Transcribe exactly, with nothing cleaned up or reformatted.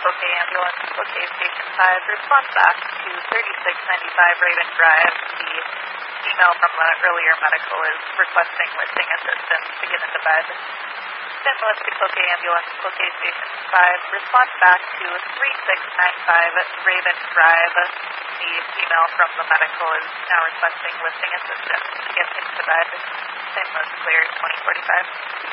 Cloquet Ambulance, Cloquet Station five, response back to thirty-six ninety-five Raven Drive. The email from the earlier medical is requesting lifting assistance to get into bed. Saint Louis to Cloquet Ambulance, Cloquet Station five, response back to thirty-six ninety-five Raven Drive. The email from the medical is now requesting lifting assistance to get into bed. Saint Louis cleared twenty forty-five.